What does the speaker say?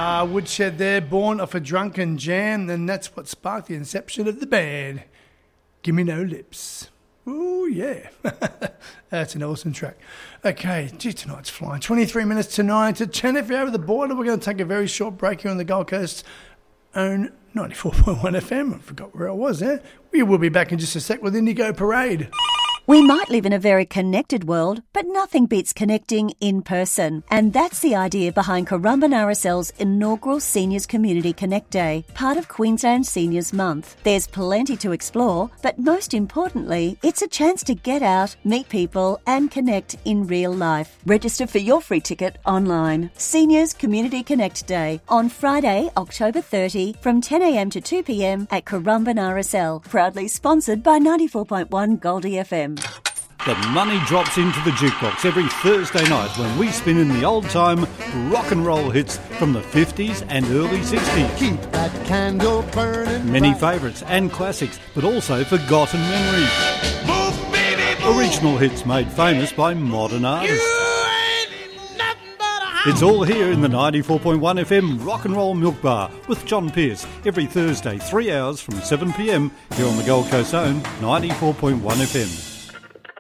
Woodshed there, born off a drunken jam, and that's what sparked the inception of the band. Gimme No Lips. Ooh, yeah. That's an awesome track. Okay, gee, tonight's flying. 23 minutes to 9 to 10. If you're over the border, we're going to take a very short break here on the Gold Coast's own 94.1 FM. I forgot where I was there. We will be back in just a sec with Indigo Parade. We might live in a very connected world, but nothing beats connecting in person. And that's the idea behind Currumbin RSL's inaugural Seniors Community Connect Day, part of Queensland Seniors Month. There's plenty to explore, but most importantly, it's a chance to get out, meet people, and connect in real life. Register for your free ticket online. Seniors Community Connect Day on Friday, October 30 from 10 a.m. to 2 p.m. at Currumbin RSL. Proudly sponsored by 94.1 Goldie FM. The money drops into the jukebox every Thursday night when we spin in the old-time rock and roll hits from the 50s and early 60s. Keep that candle burning. Many favourites and classics, but also forgotten memories. Move, baby, move. Original hits made famous by modern artists. It's all here in the 94.1 FM Rock and Roll Milk Bar with John Pearce every Thursday, 3 hours from 7 p.m. here on the Gold Coast's own 94.1 FM.